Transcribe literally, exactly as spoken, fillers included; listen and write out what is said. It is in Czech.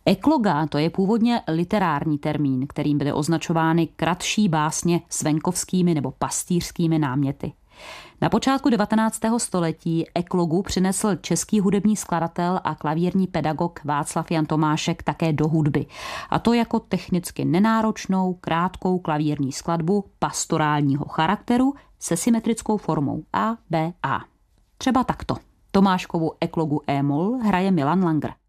Ekloga to je původně literární termín, kterým byly označovány kratší básně s venkovskými nebo pastýřskými náměty. Na počátku devatenáctého století eklogu přinesl český hudební skladatel a klavírní pedagog Václav Jan Tomášek také do hudby. A to jako technicky nenáročnou, krátkou klavírní skladbu pastorálního charakteru se symetrickou formou A B A. Třeba takto. Tomáškovu eklogu E-moll hraje Milan Langer.